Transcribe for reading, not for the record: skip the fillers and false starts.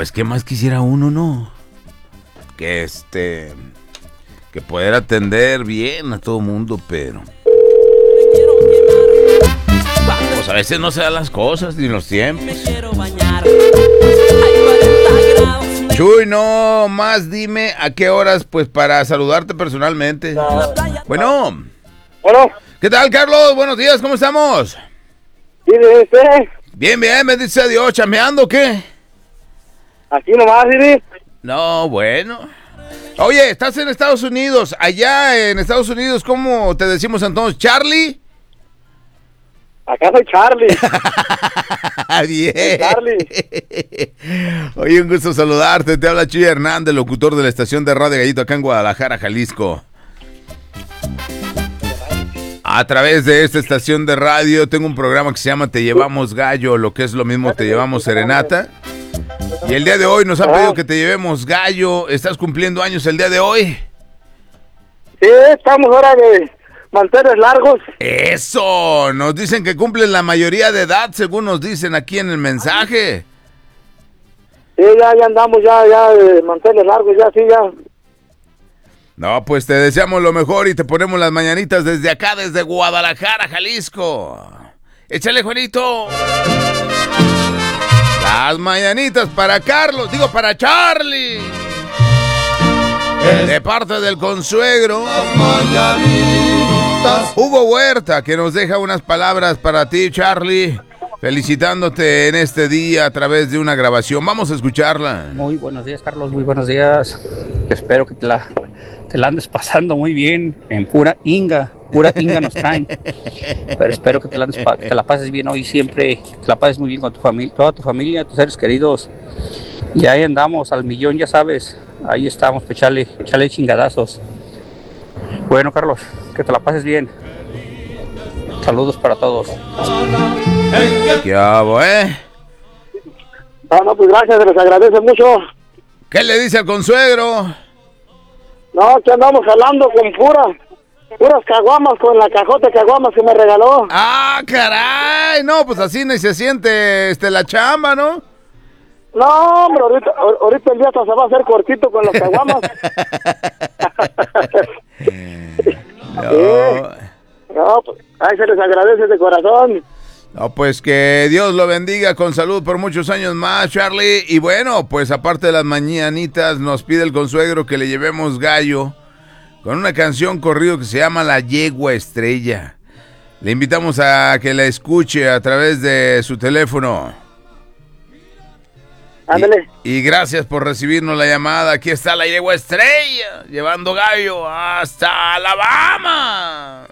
pues, ¿qué más quisiera uno, no? Que que poder atender bien a todo mundo, pero pues a veces no se dan las cosas ni los tiempos. Chuy, no más dime a qué horas, pues, para saludarte personalmente. Bueno. ¿Qué tal, Carlos? Buenos días, ¿cómo estamos? Bien, bendice a Dios. ¿Chambeando o qué? Aquí nomás, Siri. No, bueno. Oye, estás en Estados Unidos. Allá en Estados Unidos, ¿cómo te decimos entonces? ¿Charlie? Acá soy Charlie. Bien. Charlie. Oye, un gusto saludarte. Te habla Chuy Hernández, locutor de la estación de Radio Gallito acá en Guadalajara, Jalisco. A través de esta estación de radio tengo un programa que se llama Te Llevamos Gallo, lo que es lo mismo Te Llevamos Serenata. Y el día de hoy nos han pedido que te llevemos gallo. ¿Estás cumpliendo años el día de hoy? Sí, estamos ahora de manteles largos. ¡Eso! Nos dicen que cumplen la mayoría de edad, según nos dicen aquí en el mensaje. Sí, ya andamos ya de manteles largos, ya. No, pues te deseamos lo mejor y te ponemos las mañanitas desde acá, desde Guadalajara, Jalisco. ¡Échale, Juanito! Las mañanitas para Carlos, para Charlie. De parte del consuegro Hugo Huerta, que nos deja unas palabras para ti, Charlie, felicitándote en este día a través de una grabación. Vamos a escucharla. Muy buenos días, Carlos, muy buenos días. Espero que te la andes pasando muy bien, en pura inga nos traen. Pero espero que te la pases bien hoy siempre, que la pases muy bien con tu familia, toda tu familia, tus seres queridos. Y ahí andamos al millón, ya sabes, ahí estamos, echale chingadazos. Bueno, Carlos, que te la pases bien. Saludos para todos. ¿Qué hago, No, pues gracias, se les agradece mucho. ¿Qué le dice al consuegro? No, que andamos jalando con puras caguamas, con la cajota de caguamas que me regaló. ¡Ah, caray! No, pues así ni se siente la chamba, ¿no? No, hombre, ahorita el día hasta se va a hacer cortito con las caguamas. No, pues, ahí se les agradece de corazón. No, pues que Dios lo bendiga con salud por muchos años más, Charlie. Y bueno, pues aparte de las mañanitas, nos pide el consuegro que le llevemos gallo con una canción corrido que se llama La Yegua Estrella. Le invitamos a que la escuche a través de su teléfono. Ándale. Y gracias por recibirnos la llamada. Aquí está La Yegua Estrella, llevando gallo hasta Alabama.